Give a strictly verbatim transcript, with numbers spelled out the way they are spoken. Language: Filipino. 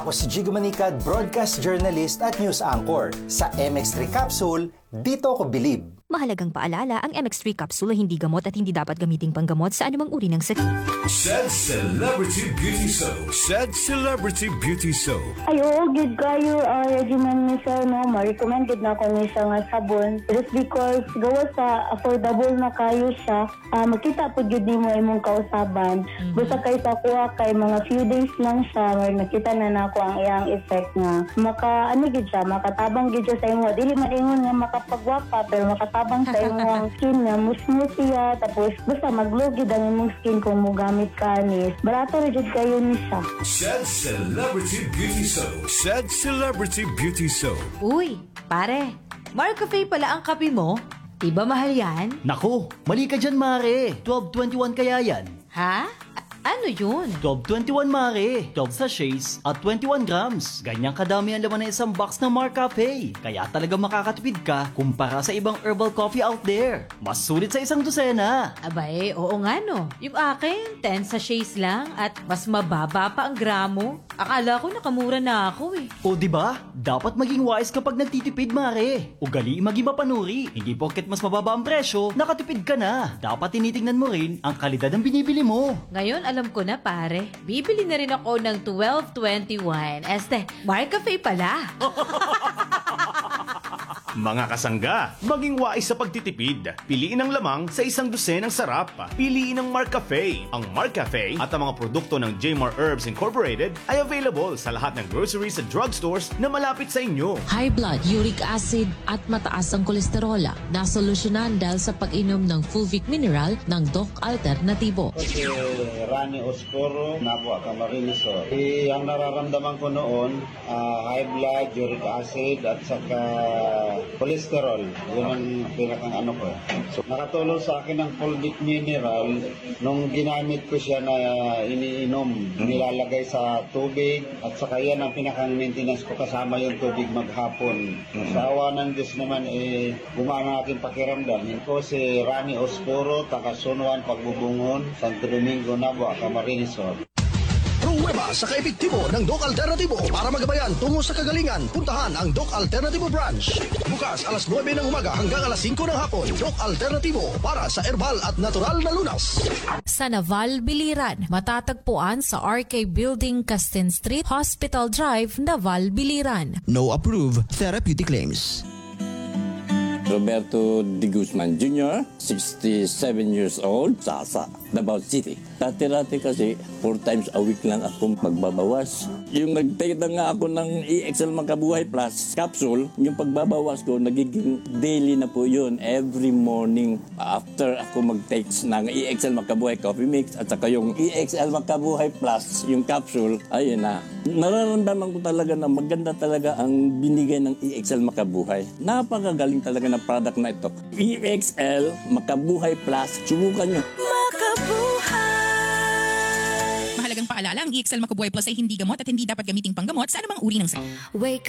Ako si Jigo Manicad, broadcast journalist at news anchor. Sa M X three Capsule, dito ko bilib. Mahalagang paalala, ang M X three capsule ay hindi gamot at hindi dapat gamiting panggamot sa anumang uri ng sakit. Said Celebrity Beauty Soap. Said Celebrity Beauty Soap. Ay, oo, good kayo uh, regimen ni siya, no? Ma-recommended na ko ni siya nga sabon. Just because gawa sa affordable na kayo siya, uh, makita po yun mo imong kausaban. Mm-hmm. Basta kay sa kuha kay mga few days lang siya, may nakita na na ko ang iyang effect nga. Maka, ano gid siya, makatabang gid siya sa imo. Dili man ingon nga makapagwapa, pero makatabang sa imong skin nga, musmooth siya, tapos basta mag-glow gid ang imong skin kung mo gamit ka ni. Barato rin kayo ni siya. Said Celebrity Beauty Soap. Said Celebrity Beauty Soap. Uy, pare, Marcafe pala ang kape mo? Diba mahal yan? Nako, mali ka dyan, Mare. twelve twenty-one kaya yan. Ha? A- ano yun? twelve twenty-one, Mare. twelve sachets at twenty-one grams. Ganyang kadami ang laman ng isang box ng Marcafe. Kaya talaga makakatipid ka kumpara sa ibang herbal coffee out there. Mas sulit sa isang dosena. Abay, oo nga no. Yung akin, ten sachets lang at mas mababa pa ang gramo. Akala ko nakamura na ako eh. O di ba? Dapat maging wise kapag nagtitipid, Mare. Ugali maging mapanuri. Hindi porket mas mababa ang presyo, nakatipid ka na. Dapat tinitingnan mo rin ang kalidad ng binibili mo. Ngayon alam ko na pare. Bibili na rin ako ng twelve twenty-one. Este, Marcafe pala. Mga kasangga, maging wais sa pagtitipid. Piliin ang lamang sa isang dosenang sarap. Piliin ang Marcafe. Ang Marcafe at ang mga produkto ng J M A R Herbs Incorporated ay available sa lahat ng groceries at drugstores na malapit sa inyo. High blood, uric acid at mataas ang kolesterol nasolusyonan dahil sa pag-inom ng Fulvic Mineral ng Doc Alternativo. Si Rani Oscuro, Nabua Camarinesor. Eh, ang nararamdaman ko noon, uh, high blood, uric acid at saka cholesterol. Yun ang pinakang ano ko. So, nakatulong sa akin ang Fulvic Mineral nung ginamit ko siya na iniinom. Nilalagay sa tubig at saka yan ang pinakang maintenance ko kasama yung tubig maghapon. Sa awa ng Diyos naman, eh, gumana ang aking pakiramdam. Yun po si Rani Oscuro, Takasunuan, Pagbubungon, Santo Domingo, Nabua, Camarinesor. Pruweba sa kaepektibo ng Doc Alternativo para magabayan tungo sa kagalingan. Puntahan ang Doc Alternativo Branch. Bukas alas nuwebe ng umaga hanggang alas singko ng hapon. Doc Alternativo para sa herbal at natural na lunas. Sa Naval Biliran, matatagpuan sa R K Building, Castin Street, Hospital Drive, Naval Biliran. No approved therapeutic claims. Roberto De Guzman Junior, sixty-seven years old, Sasa, Davao City. Dati-dati kasi, four times a week lang ako magbabawas. Yung nag-take na nga ako ng E X L Makabuhay Plus capsule, yung pagbabawas ko, nagiging daily na po yun. Every morning, after ako mag-take ng E X L Makabuhay Coffee Mix, at saka yung E X L Makabuhay Plus, yung capsule, ayun na. Nararamdaman ko talaga na maganda talaga ang binigay ng E X L Makabuhay. Napakagaling talaga na product na ito. E X L Makabuhay Plus, subukan nyo. Mahalagang paalala, ang E X L Makabuhay Plus ay hindi gamot at hindi dapat gamiting panggamot sa anumang uri ng sakit. Wake